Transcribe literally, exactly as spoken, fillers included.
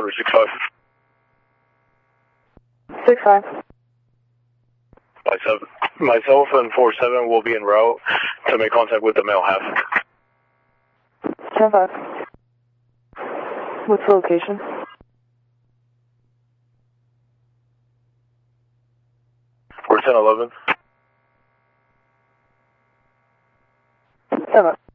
November six five. six five. Myself, myself and four seven will be en route to make contact with the male half. ten five. What's the location? We're ten eleven. ten five.